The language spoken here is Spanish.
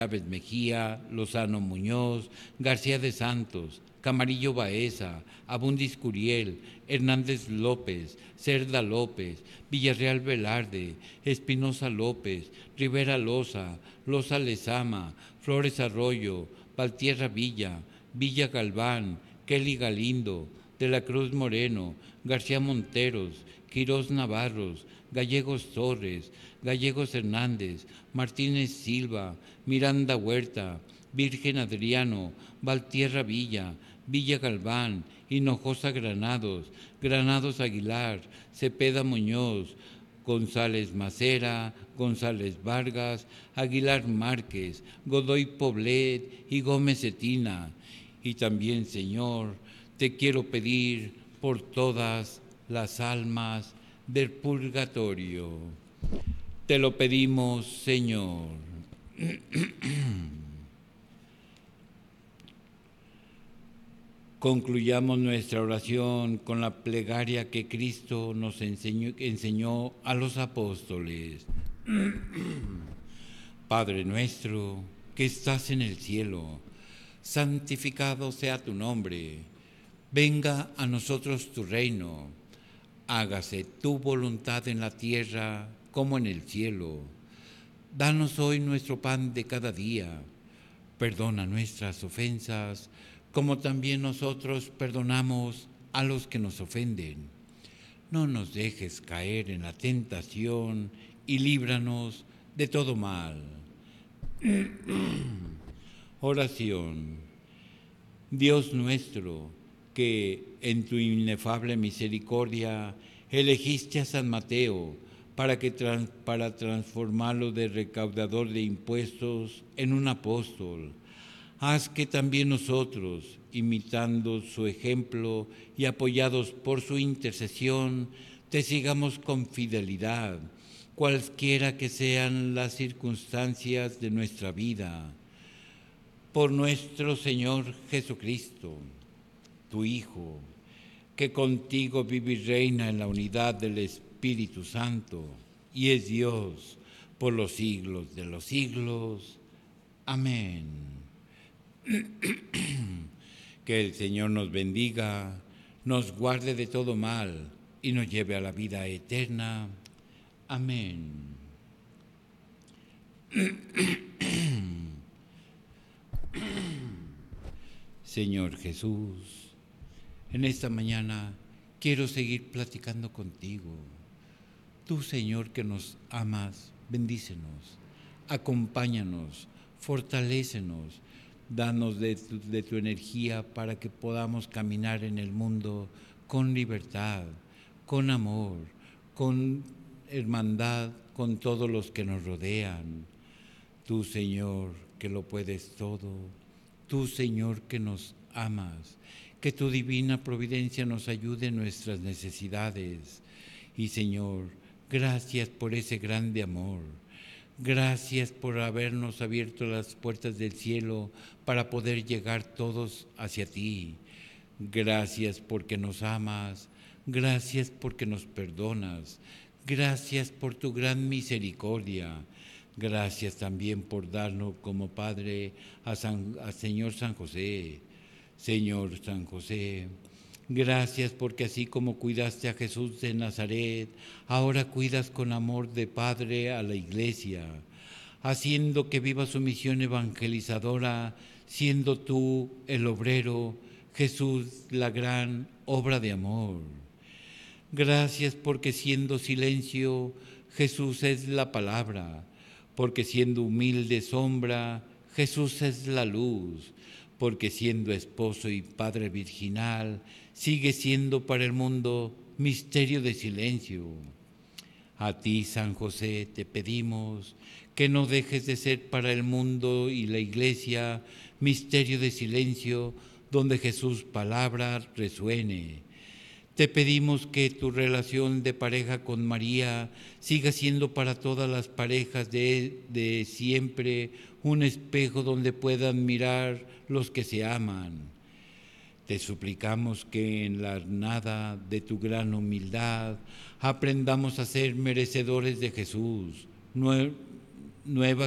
Chávez Mejía, Lozano Muñoz, García de Santos, Camarillo Baeza, Abundis Curiel, Hernández López, Cerda López, Villarreal Velarde, Espinosa López, Rivera Loza, Loza Lezama, Flores Arroyo, Valtierra Villa, Villa Galván, Kelly Galindo, De la Cruz Moreno, García Monteros, Quirós Navarros, Gallegos Torres, Gallegos Hernández, Martínez Silva, Miranda Huerta, Virgen Adriano, Valtierra Villa, Villa Galván, Hinojosa Granados, Granados Aguilar, Cepeda Muñoz, González Macera, González Vargas, Aguilar Márquez, Godoy Poblet y Gómez Cetina. Y también, Señor, te quiero pedir por todas las almas del purgatorio. Te lo pedimos, Señor. Concluyamos nuestra oración con la plegaria que Cristo nos enseñó a los apóstoles. Padre nuestro, que estás en el cielo, santificado sea tu nombre. Venga a nosotros tu reino. Hágase tu voluntad en la tierra como en el cielo. Danos hoy nuestro pan de cada día. Perdona nuestras ofensas, como también nosotros perdonamos a los que nos ofenden. No nos dejes caer en la tentación y líbranos de todo mal. Oración. Dios nuestro, que en tu inefable misericordia elegiste a San Mateo para transformarlo de recaudador de impuestos en un apóstol, haz que también nosotros, imitando su ejemplo y apoyados por su intercesión, te sigamos con fidelidad, cualquiera que sean las circunstancias de nuestra vida. Por nuestro Señor Jesucristo, tu Hijo, que contigo vive y reina en la unidad del Espíritu Santo, y es Dios por los siglos de los siglos. Amén. Que el Señor nos bendiga, nos guarde de todo mal y nos lleve a la vida eterna. Amén. Señor Jesús, en esta mañana quiero seguir platicando contigo. Tú, Señor, que nos amas, bendícenos, acompáñanos, fortalécenos, danos de tu energía para que podamos caminar en el mundo con libertad, con amor, con hermandad con todos los que nos rodean. Tú, Señor, que lo puedes todo, tú, Señor, que nos amas, que tu divina providencia nos ayude en nuestras necesidades. Y, Señor, gracias por ese grande amor. Gracias por habernos abierto las puertas del cielo para poder llegar todos hacia ti. Gracias porque nos amas. Gracias porque nos perdonas. Gracias por tu gran misericordia. Gracias también por darnos como Padre a Señor San José. Señor San José, gracias porque así como cuidaste a Jesús de Nazaret, ahora cuidas con amor de Padre a la Iglesia, haciendo que viva su misión evangelizadora, siendo tú el obrero, Jesús la gran obra de amor. Gracias porque siendo silencio, Jesús es la palabra, porque siendo humilde sombra, Jesús es la luz, porque siendo esposo y padre virginal, sigue siendo para el mundo misterio de silencio. A ti, San José, te pedimos que no dejes de ser para el mundo y la Iglesia misterio de silencio donde Jesús palabra resuene. Te pedimos que tu relación de pareja con María siga siendo para todas las parejas de siempre un espejo donde puedan mirar los que se aman. Te suplicamos que en la nada de tu gran humildad aprendamos a ser merecedores de Jesús, nueva